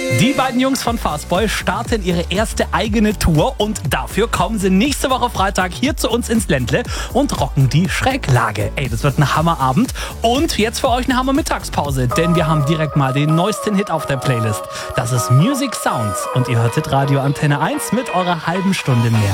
Die beiden Jungs von Fastboy starten ihre erste eigene Tour und dafür kommen sie nächste Woche Freitag hier zu uns ins Ländle und rocken die Schräglage. Ey, das wird ein Hammerabend und jetzt für euch eine Hammer-Mittagspause, denn wir haben direkt mal den neuesten Hit auf der Playlist. Das ist Music Sounds und ihr hörtet Radio Antenne 1 mit eurer halben Stunde mehr.